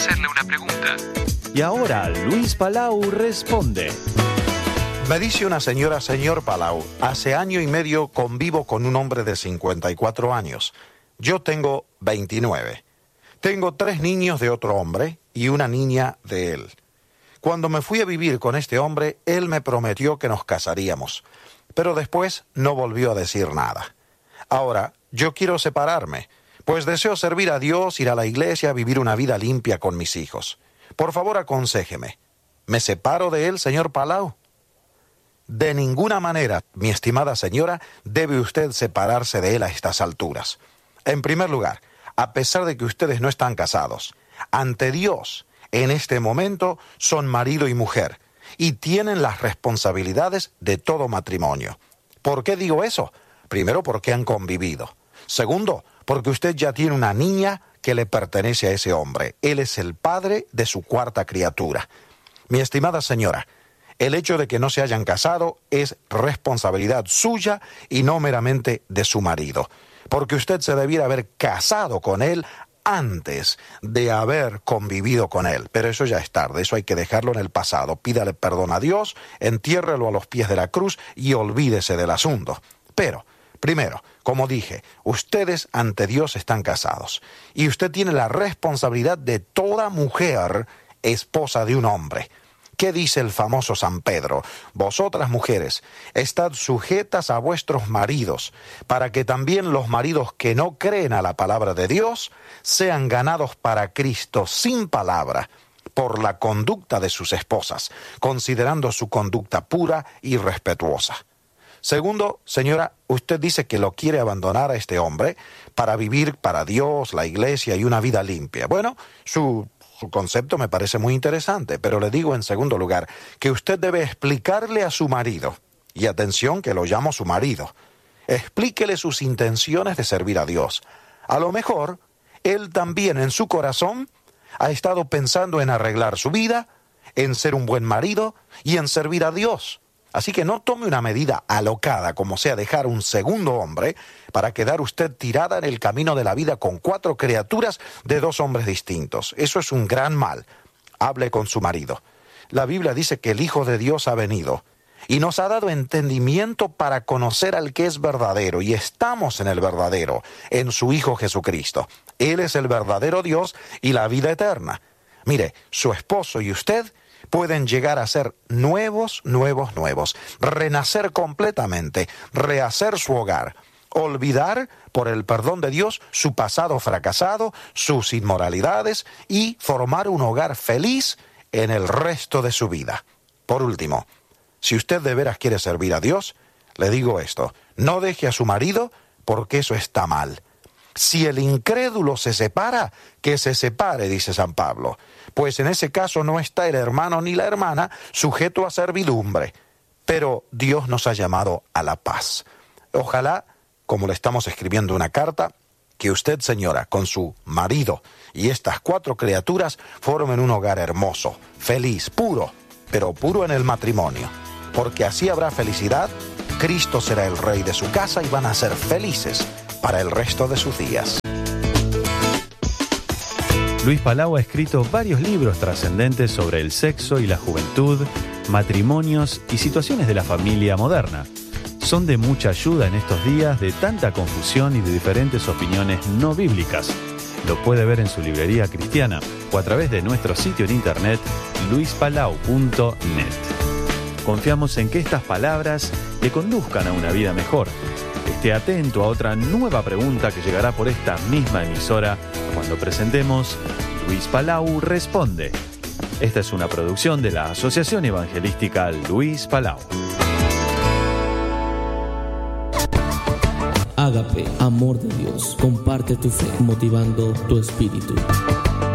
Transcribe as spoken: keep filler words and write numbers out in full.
hacerle una pregunta. Y ahora Luis Palau responde. Me dice una señora: señor Palau, hace año y medio convivo con un hombre de cincuenta y cuatro años. Yo tengo veintinueve. Tengo tres niños de otro hombre y una niña de él. Cuando me fui a vivir con este hombre, él me prometió que nos casaríamos, pero después no volvió a decir nada. Ahora, yo quiero separarme, pues deseo servir a Dios, ir a la iglesia, vivir una vida limpia con mis hijos. Por favor, aconséjeme. ¿Me separo de él, señor Palau? De ninguna manera, mi estimada señora, debe usted separarse de él a estas alturas. En primer lugar, a pesar de que ustedes no están casados, ante Dios, en este momento, son marido y mujer, y tienen las responsabilidades de todo matrimonio. ¿Por qué digo eso? Primero, porque han convivido. Segundo, porque usted ya tiene una niña que le pertenece a ese hombre. Él es el padre de su cuarta criatura. Mi estimada señora, el hecho de que no se hayan casado es responsabilidad suya y no meramente de su marido, porque usted se debiera haber casado con él antes de haber convivido con él. Pero eso ya es tarde, eso hay que dejarlo en el pasado. Pídale perdón a Dios, entiérrelo a los pies de la cruz y olvídese del asunto. Pero, primero, como dije, ustedes ante Dios están casados y usted tiene la responsabilidad de toda mujer esposa de un hombre. ¿Qué dice el famoso San Pedro? Vosotras mujeres, estad sujetas a vuestros maridos, para que también los maridos que no creen a la palabra de Dios sean ganados para Cristo sin palabra, por la conducta de sus esposas, considerando su conducta pura y respetuosa. Segundo, señora, usted dice que lo quiere abandonar a este hombre para vivir para Dios, la iglesia y una vida limpia. Bueno, su... Su concepto me parece muy interesante, pero le digo en segundo lugar que usted debe explicarle a su marido, y atención que lo llamo su marido, explíquele sus intenciones de servir a Dios. A lo mejor, él también en su corazón ha estado pensando en arreglar su vida, en ser un buen marido y en servir a Dios. Así que no tome una medida alocada como sea dejar un segundo hombre para quedar usted tirada en el camino de la vida con cuatro criaturas de dos hombres distintos. Eso es un gran mal. Hable con su marido. La Biblia dice que el Hijo de Dios ha venido y nos ha dado entendimiento para conocer al que es verdadero, y estamos en el verdadero, en su Hijo Jesucristo. Él es el verdadero Dios y la vida eterna. Mire, su esposo y usted pueden llegar a ser nuevos, nuevos, nuevos, renacer completamente, rehacer su hogar, olvidar, por el perdón de Dios, su pasado fracasado, sus inmoralidades, y formar un hogar feliz en el resto de su vida. Por último, si usted de veras quiere servir a Dios, le digo esto: no deje a su marido, porque eso está mal. Si el incrédulo se separa, que se separe, dice San Pablo, pues en ese caso no está el hermano ni la hermana sujeto a servidumbre. Pero Dios nos ha llamado a la paz. Ojalá, como le estamos escribiendo una carta, que usted, señora, con su marido y estas cuatro criaturas formen un hogar hermoso, feliz, puro, pero puro en el matrimonio. Porque así habrá felicidad, Cristo será el rey de su casa y van a ser felices para el resto de sus días. Luis Palau ha escrito varios libros trascendentes sobre el sexo y la juventud, matrimonios y situaciones de la familia moderna. Son de mucha ayuda en estos días de tanta confusión y de diferentes opiniones no bíblicas. Lo puede ver en su librería cristiana o a través de nuestro sitio en internet luis palau punto net. Confiamos en que estas palabras le conduzcan a una vida mejor. Esté atento a otra nueva pregunta que llegará por esta misma emisora cuando presentemos Luis Palau Responde. Esta es una producción de la Asociación Evangelística Luis Palau. Ágape, amor de Dios. Comparte tu fe, motivando tu espíritu.